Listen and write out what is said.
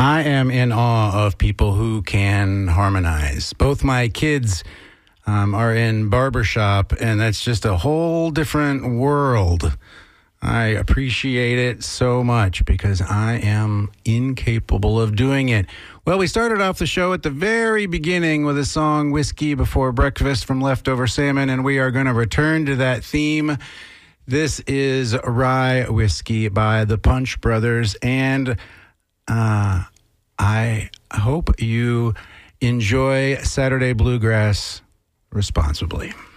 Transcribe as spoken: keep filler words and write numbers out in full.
I am in awe of people who can harmonize. Both my kids um, are in barbershop, and that's just a whole different world. I appreciate it so much because I am incapable of doing it. Well, we started off the show at the very beginning with a song, Whiskey Before Breakfast from Leftover Salmon, and we are going to return to that theme. This is Rye Whiskey by the Punch Brothers, and uh, I hope you enjoy Saturday Bluegrass responsibly.